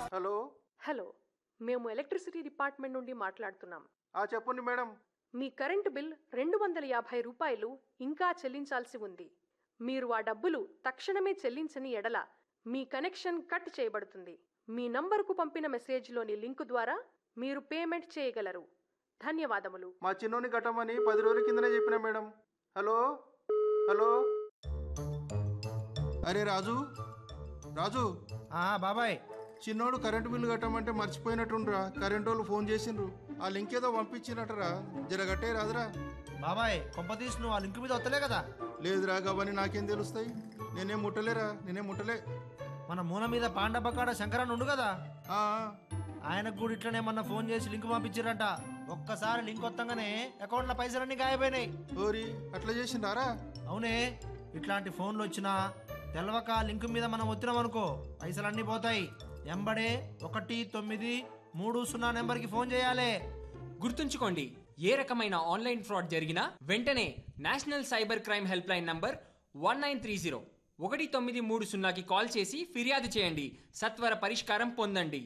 Hello. Hello, మేము electricity department నుండి మాట్లాడుతున్నాం. చెప్పండి మేడం. మీ కరెంటు బిల్ 250 రూపాయలు ఇంకా చెల్లించాల్సి ఉంది. మీరు ఆ డబ్బులు తక్షణమే చెల్లించని ఎడల మీ కనెక్షన్ కట్ చేయబడుతుంది. మీ నంబరుకు పంపిన మెసేజ్లోని లింకు ద్వారా మీరు పేమెంట్ చేయగలరు. ధన్యవాదములు. మా చిన్నోని కట్టమని 10 రోజుల కిందనే చెప్పిన మేడం. హలో. హలో. అరే రాజు, రాజు. బాబాయ్, చిన్నోడు కరెంటు బిల్లు కట్టమంటే మర్చిపోయినట్టుండ్రా. కరెంటు వాళ్ళు ఫోన్ చేసిండ్రు. ఆ లింక్ ఏదో పంపించినట్టరా, జర కట్టే రాదురా. బాబాయ్ కొంపతీసి నువ్వు ఆ లింక్ మీద వస్తలే కదా? లేదురా, గవని నాకేం తెలుస్తాయి. నేనేం ముట్టలే. మన మూల మీద పాండపకాడ శంకరన్ ఉండు కదా, ఆ, ఆయనకు కూడా ఇట్లనే మొన్న ఫోన్ చేసి లింక్ పంపించారంట. ఒక్కసారి లింక్ వస్తాగానే అకౌంట్లో పైసలన్నీ గాయపోయినాయి. ఓరి అట్లా చేసిండారా? అవునే, ఇట్లాంటి ఫోన్లు వచ్చినా తెలవక లింక్ మీద మనం వచ్చినాం అనుకో పైసలన్నీ పోతాయి. ఎంబడే 1930 నెంబర్కి ఫోన్ చేయాలి. గుర్తుంచుకోండి, ఏ రకమైన ఆన్లైన్ ఫ్రాడ్ జరిగినా వెంటనే national cyber crime help line number 1930 1930కి call చేసి ఫిర్యాదు చేయండి. సత్వర పరిష్కారం పొందండి.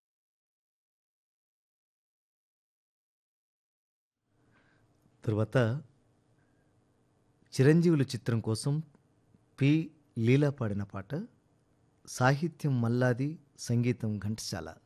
తరువాత చిరంజీవులు చిత్రం కోసం పి లీలా పాడిన పాట, సాహిత్యం మల్లాది, సంగీతం ఘంటసాల.